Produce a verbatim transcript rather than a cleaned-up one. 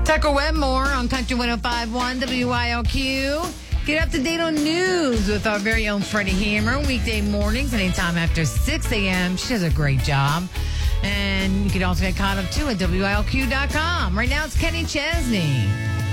Tucker Webmore on Country one oh five point one W I L Q. Get up to date on news with our very own Freddie Hammer. Weekday mornings, anytime after six a.m. She does a great job. And you can also get caught up, too, at W I L Q dot com. Right now, it's Kenny Chesney.